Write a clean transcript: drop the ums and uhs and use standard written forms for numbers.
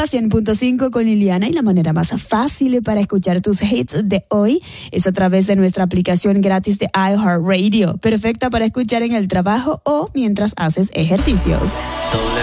Rumba 100.5 con Liliana, y la manera más fácil para escuchar tus hits de hoy es a través de nuestra aplicación gratis de iHeartRadio, perfecta para escuchar en el trabajo o mientras haces ejercicios.